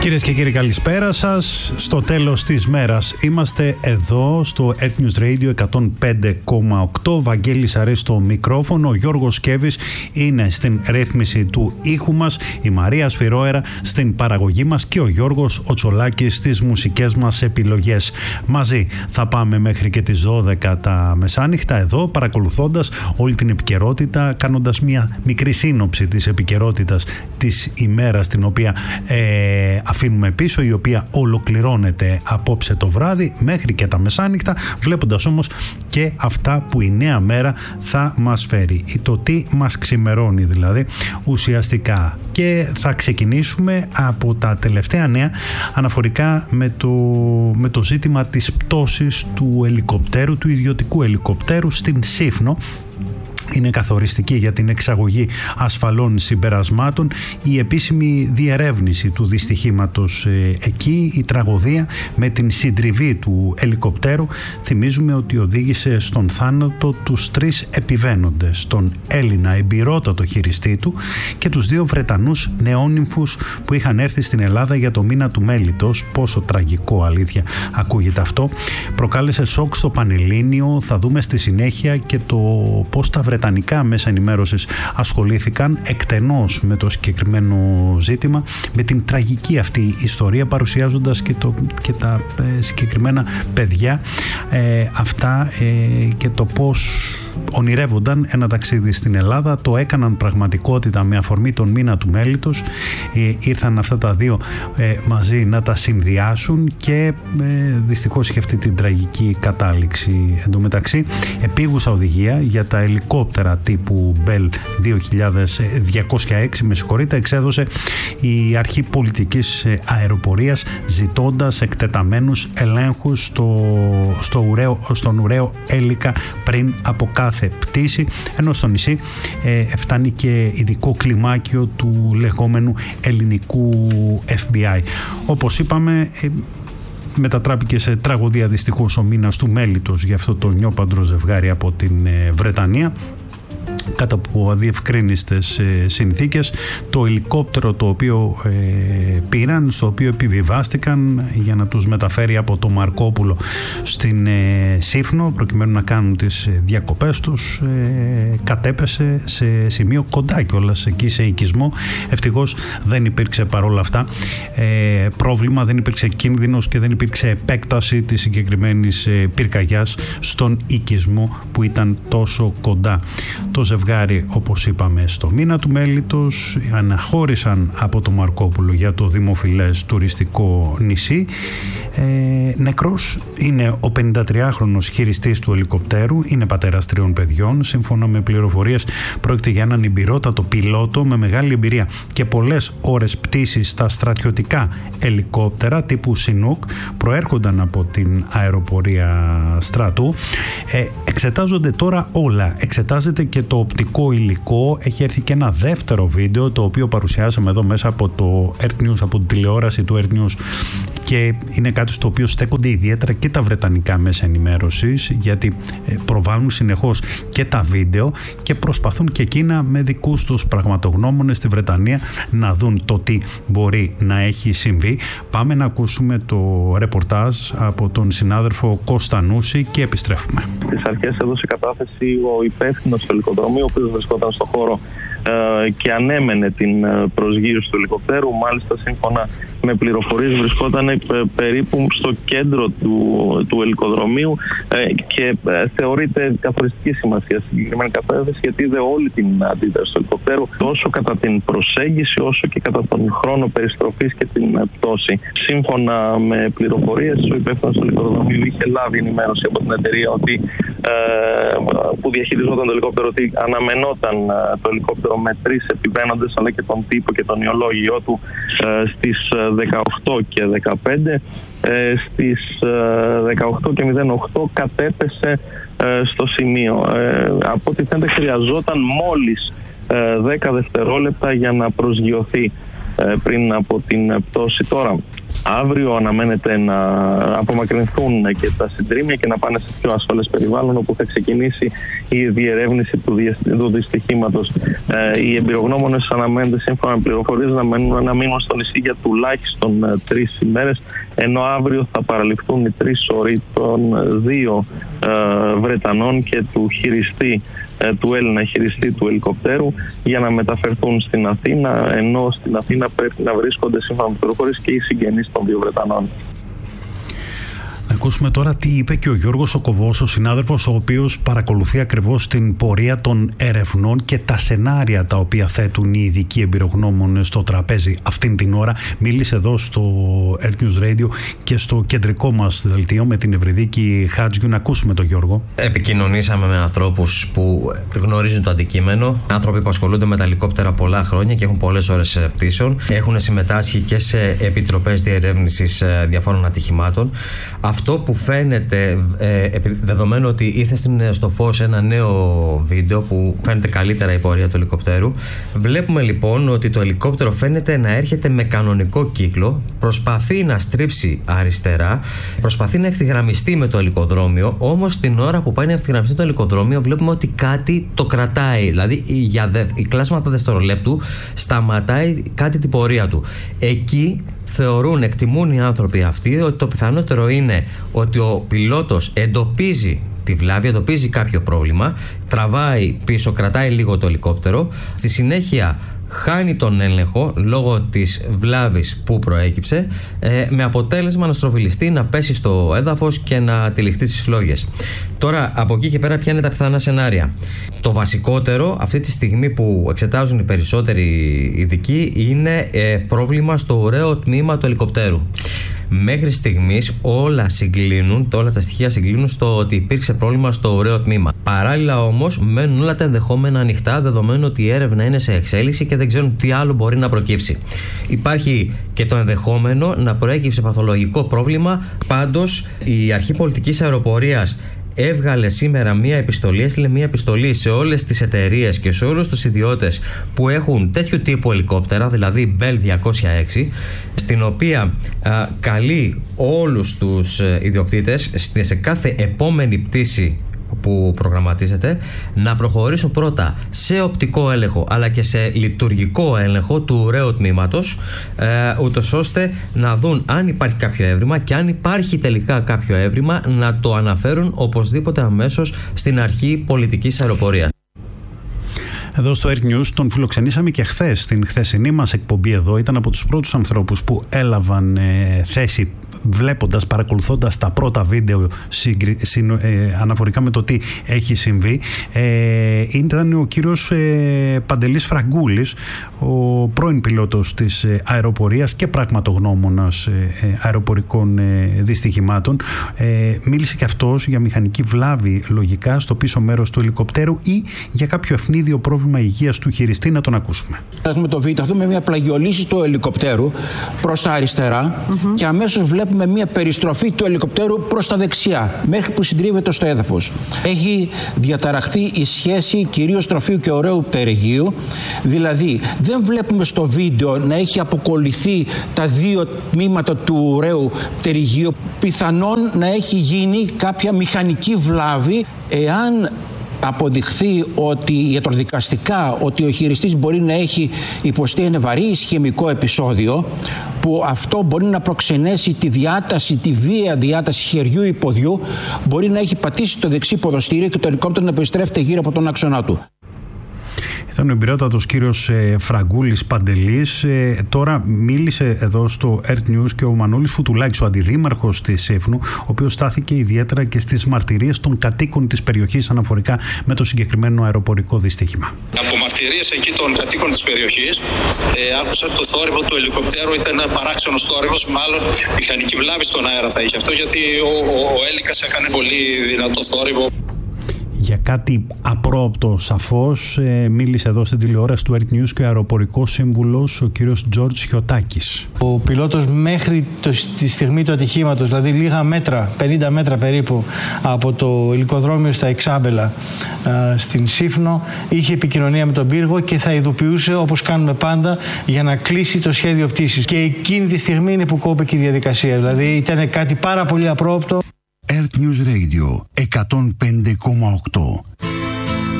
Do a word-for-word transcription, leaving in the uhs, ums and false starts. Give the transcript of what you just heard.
Κυρίες και κύριοι, καλησπέρα σας. Στο τέλος της μέρας είμαστε εδώ στο Earth News Radio εκατόν πέντε κόμμα οκτώ. Βαγγέλης Αρής στο μικρόφωνο, ο Γιώργος Σκέβης είναι στην ρύθμιση του ήχου μας, η Μαρία Σφυρόερα στην παραγωγή μας και ο Γιώργος Οτσολάκης στις μουσικές μας επιλογές. Μαζί θα πάμε μέχρι και τις δώδεκα τα μεσάνυχτα εδώ, παρακολουθώντας όλη την επικαιρότητα, κάνοντας μια μικρή σύνοψη της επικαιρότητας της ημέρας την οποία ε, αφήνουμε πίσω, η οποία ολοκληρώνεται απόψε το βράδυ μέχρι και τα μεσάνυχτα, βλέποντας όμως και αυτά που η νέα μέρα θα μας φέρει, το τι μας ξημερώνει δηλαδή ουσιαστικά. Και θα ξεκινήσουμε από τα τελευταία νέα αναφορικά με το, με το ζήτημα της πτώσης του ελικοπτέρου, του ιδιωτικού ελικοπτέρου στην Σύφνο. Είναι καθοριστική για την εξαγωγή ασφαλών συμπερασμάτων η επίσημη διερεύνηση του δυστυχήματος ε, εκεί, η τραγωδία με την συντριβή του ελικοπτέρου. Θυμίζουμε ότι οδήγησε στον θάνατο τους τρεις επιβαίνοντες, τον Έλληνα εμπειρότατο χειριστή του και τους δύο Βρετανούς νεόνυμφους που είχαν έρθει στην Ελλάδα για το μήνα του Μέλιτος. Πόσο τραγικό, αλήθεια ακούγεται αυτό. Προκάλεσε σοκ στο Πανελλήνιο. Θα δούμε στη συνέχεια και το πώς τα βρετανικά μέσα ενημέρωσης ασχολήθηκαν εκτενώς με το συγκεκριμένο ζήτημα, με την τραγική αυτή ιστορία, παρουσιάζοντας και, το, και τα ε, συγκεκριμένα παιδιά ε, αυτά ε, και το πώς ονειρεύονταν ένα ταξίδι στην Ελλάδα, το έκαναν πραγματικότητα με αφορμή τον μήνα του Μέλιτος. Ε, ήρθαν αυτά τα δύο ε, μαζί να τα συνδυάσουν και ε, δυστυχώς είχε αυτή την τραγική κατάληξη. Εν τω μεταξύ, επίγουσα οδηγία για τα ελικόπτερα τύπου Bell δύο χιλιάδες διακόσια έξι, με συγχωρείτε, εξέδωσε η Αρχή Πολιτικής Αεροπορίας, ζητώντας εκτεταμένους ελέγχους στο, στο ουραίο, στον ουραίο Έλικα πριν από κάθε πτήση, ενώ στο νησί ε, φτάνει και ειδικό κλιμάκιο του λεγόμενου ελληνικού εφ μπι άι. Όπως είπαμε, ε, μετατράπηκε σε τραγωδία δυστυχώς ο μήνας του Μέλιτος για αυτό το νιόπαντρο ζευγάρι από την ε, Βρετανία. Κάτω από αδιευκρίνιστες ε, συνθήκες, το ελικόπτερο το οποίο ε, πήραν, στο οποίο επιβιβάστηκαν για να τους μεταφέρει από το Μαρκόπουλο στην ε, Σύφνο προκειμένου να κάνουν τις ε, διακοπές τους, ε, κατέπεσε σε σημείο κοντά κιόλας εκεί σε οικισμό. Ευτυχώς δεν υπήρξε παρόλα αυτά ε, πρόβλημα, δεν υπήρξε κίνδυνος και δεν υπήρξε επέκταση της συγκεκριμένης ε, πυρκαγιάς στον οικισμό που ήταν τόσο κοντά. Το ζευγάρι, όπως είπαμε, στο μήνα του Μέλιτος αναχώρησαν από το Μαρκόπουλο για το δημοφιλές τουριστικό νησί. Ε, νεκρός είναι ο πενηντατριάχρονος χειριστής του ελικοπτέρου, είναι πατέρας τριών παιδιών. Σύμφωνα με πληροφορίες, πρόκειται για έναν εμπειρότατο πιλότο με μεγάλη εμπειρία και πολλές ώρες πτήσης στα στρατιωτικά ελικόπτερα τύπου Chinook, προέρχονταν από την αεροπορία στρατού. Ε, εξετάζονται τώρα όλα. Εξετάζεται και το οπτικό υλικό. Έχει έρθει και ένα δεύτερο βίντεο, το οποίο παρουσιάσαμε εδώ μέσα από το Earth News, από την τηλεόραση του Earth News, και είναι κάτι στο οποίο στέκονται ιδιαίτερα και τα βρετανικά μέσα ενημέρωσης, γιατί προβάλλουν συνεχώς και τα βίντεο και προσπαθούν και εκείνα με δικούς τους πραγματογνώμονες στη Βρετανία να δουν το τι μπορεί να έχει συμβεί. Πάμε να ακούσουμε το ρεπορτάζ από τον συνάδελφο Κώστα Νούση και επιστρέφουμε. Στις αρχές έδωσε κατάθεση ο υπεύθυνος του ελικοδρομίου, ο οποίος βρισκόταν στο χώρο ε, και ανέμενε την προσγείωση του ελικοπτέρου. Μάλιστα, σύμφωνα με πληροφορίες, βρισκόταν ε, περίπου στο κέντρο του, του ελικοδρομίου ε, και ε, θεωρείται καθοριστική σημασία στην συγκεκριμένη κατάσταση, γιατί είδε όλη την αντίδραση του ελικοπτέρου, τόσο κατά την προσέγγιση όσο και κατά τον χρόνο περιστροφής και την πτώση. Σύμφωνα με πληροφορίες, ο υπεύθυνος του ελικοδρομίου είχε λάβει ενημέρωση από την εταιρεία ότι, ε, που διαχειριζόταν το ελικόπτερο, ότι αναμενόταν το ελικόπτερο με τρεις επιβαίνοντες, αλλά και τον τύπο και τον ιολόγιο του ε, στις δεκαοκτώ και δεκαπέντε. Ε, στις δεκαοκτώ και μηδέν οκτώ κατέπεσε ε, στο σημείο. Ε, από ό,τι φαίνεται, χρειαζόταν μόλις ε, δέκα δευτερόλεπτα για να προσγειωθεί πριν από την πτώση. Τώρα, αύριο αναμένεται να απομακρυνθούν και τα συντρίμμια και να πάνε σε πιο ασφαλές περιβάλλον, όπου θα ξεκινήσει η διερεύνηση του, του δυστυχήματος. Ε, οι εμπειρογνώμονες αναμένεται, σύμφωνα με πληροφορίες, να μείνουν, να μείνουν στο νησί για τουλάχιστον ε, τρεις ημέρες, ενώ αύριο θα παραληφθούν οι τρεις σωροί των δύο ε, Βρετανών και του χειριστή του Έλληνα χειριστή του ελικοπτέρου για να μεταφερθούν στην Αθήνα, ενώ στην Αθήνα πρέπει να βρίσκονται, σύμφωνα με πληροφορίες, και οι συγγενείς των δύο Βρετανών. Να ακούσουμε τώρα τι είπε και ο Γιώργος ο Κοβός, ο συνάδελφος, ο οποίος παρακολουθεί ακριβώς την πορεία των ερευνών και τα σενάρια τα οποία θέτουν οι ειδικοί εμπειρογνώμονες στο τραπέζι αυτήν την ώρα. Μίλησε εδώ στο Earth News Radio και στο κεντρικό μας δελτίο με την Ευρυδίκη Χάτζιου. Να ακούσουμε τον Γιώργο. Επικοινωνήσαμε με ανθρώπους που γνωρίζουν το αντικείμενο, άνθρωποι που ασχολούνται με τα ελικόπτερα πολλά χρόνια και έχουν πολλές ώρες πτήσεων. Έχουν συμμετάσχει και σε επιτροπές διερεύνησης διαφόρων ατυχημάτων. Αυτό που φαίνεται, ε, δεδομένου ότι ήρθε στο φως ένα νέο βίντεο που φαίνεται καλύτερα η πορεία του ελικοπτέρου, βλέπουμε λοιπόν ότι το ελικόπτερο φαίνεται να έρχεται με κανονικό κύκλο, προσπαθεί να στρίψει αριστερά, προσπαθεί να ευθυγραμμιστεί με το ελικοδρόμιο, όμως την ώρα που πάει να ευθυγραμμιστεί το ελικοδρόμιο βλέπουμε ότι κάτι το κρατάει, δηλαδή για δε, η κλάσματα δευτερολέπτου σταματάει κάτι την πορεία του. Εκεί θεωρούν, εκτιμούν οι άνθρωποι αυτοί ότι το πιθανότερο είναι ότι ο πιλότος εντοπίζει τη βλάβη, εντοπίζει κάποιο πρόβλημα, τραβάει πίσω, κρατάει λίγο το ελικόπτερο, στη συνέχεια χάνει τον έλεγχο λόγω της βλάβης που προέκυψε, ε, με αποτέλεσμα να στροβιλιστεί, να πέσει στο έδαφος και να τυλιχτεί στις φλόγες. Τώρα, από εκεί και πέρα, ποια είναι τα πιθανά σενάρια? Το βασικότερο αυτή τη στιγμή που εξετάζουν οι περισσότεροι ειδικοί είναι ε, πρόβλημα στο ωραίο τμήμα του ελικοπτέρου. Μέχρι στιγμής όλα συγκλίνουν, όλα τα στοιχεία συγκλίνουν στο ότι υπήρξε πρόβλημα στο ωραίο τμήμα. Παράλληλα όμως μένουν όλα τα ενδεχόμενα ανοιχτά, δεδομένου ότι η έρευνα είναι σε εξέλιξη και δεν ξέρουν τι άλλο μπορεί να προκύψει. Υπάρχει και το ενδεχόμενο να προέκυψε παθολογικό πρόβλημα. Πάντως η Αρχή Πολιτικής Αεροπορίας έβγαλε σήμερα μία επιστολή, έστειλε μία επιστολή σε όλες τις εταιρείες και σε όλους τους ιδιώτες που έχουν τέτοιου τύπου ελικόπτερα, δηλαδή Bell διακόσια έξι, στην οποία α, καλεί όλους τους ιδιοκτήτες σε κάθε επόμενη πτήση που προγραμματίζεται να προχωρήσουν πρώτα σε οπτικό έλεγχο αλλά και σε λειτουργικό έλεγχο του ωραίου τμήματος, ε, ούτως ώστε να δουν αν υπάρχει κάποιο έβριμα και αν υπάρχει τελικά κάποιο έβριμα να το αναφέρουν οπωσδήποτε αμέσως στην Αρχή Πολιτικής Αεροπορίας. Εδώ στο Air News τον φιλοξενήσαμε και χθες, στην χθεσινή μας εκπομπή εδώ. Ήταν από τους πρώτους ανθρώπους που έλαβαν ε, θέση βλέποντας, παρακολουθώντας τα πρώτα βίντεο συγκρι... συν... ε, αναφορικά με το τι έχει συμβεί. Ε, ήταν ο κύριος ε, Παντελής Φραγκούλης, ο πρώην πιλότος της ε, αεροπορίας και πραγματογνώμονας ε, ε, αεροπορικών ε, δυστυχημάτων. Ε, μίλησε και αυτός για μηχανική βλάβη λογικά στο πίσω μέρος του ελικοπτέρου ή για κάποιο ευνίδιο πρόβλημα υγείας του χειριστή. Να τον ακούσουμε. Έχουμε το βίντεο, έχουμε μια πλαγιολύση του ελικοπτέρου προς τα αριστερά mm-hmm. και αμέσως βλέπουμε μια περιστροφή του ελικοπτέρου προς τα δεξιά μέχρι που συντρίβεται στο έδαφος. Έχει διαταραχθεί η σχέση κυρίως τροφίου και ωραίου πτερυγίου, δηλαδή δεν βλέπουμε στο βίντεο να έχει αποκολληθεί τα δύο τμήματα του ωραίου πτερυγίου. Πιθανόν να έχει γίνει κάποια μηχανική βλάβη εάν αποδειχθεί ότι ιατροδικαστικά ότι ο χειριστής μπορεί να έχει υποστεί ένα βαρύ ισχυμικό επεισόδιο, που αυτό μπορεί να προξενέσει τη διάταση, τη βία διάταση χεριού ή ποδιού, μπορεί να έχει πατήσει το δεξί ποδοστήριο και το ελικόπτερο να περιστρέφεται γύρω από τον άξονά του. Ήταν ο εμπειρότατος κύριος ε, Φραγκούλης Παντελής. Ε, τώρα μίλησε εδώ στο Earth News και ο Μανώλης Φουτουλάκης, ο αντιδήμαρχος της Σύφνου, ο οποίος στάθηκε ιδιαίτερα και στις μαρτυρίες των κατοίκων της περιοχής αναφορικά με το συγκεκριμένο αεροπορικό δυστύχημα. Από μαρτυρίες εκεί των κατοίκων της περιοχής, ε, άκουσα το θόρυβο του ελικοπτέρου, ήταν ένα παράξενος θόρυβος, μάλλον μηχανική βλάβη στον αέρα θα είχε αυτό, γιατί ο, ο, ο Έλικας έκανε πολύ δυνατό θόρυβο. Για κάτι απρόοπτο σαφώς ε, μίλησε εδώ στην τηλεόραση του Earth News και ο αεροπορικός σύμβουλος ο κύριος Τζορτζ Χιωτάκης. Ο πιλότος μέχρι το, τη στιγμή του ατυχήματος, δηλαδή λίγα μέτρα, πενήντα μέτρα περίπου από το υλικοδρόμιο στα Εξάμπελα ε, στην Σύφνο, είχε επικοινωνία με τον πύργο και θα ειδοποιούσε όπως κάνουμε πάντα για να κλείσει το σχέδιο πτήσης. Και εκείνη τη στιγμή είναι που κόπηκε η διαδικασία, δηλαδή ήταν κάτι πάρα πολύ απρόοπτο. Earth News Radio εκατόν πέντε κόμμα οκτώ.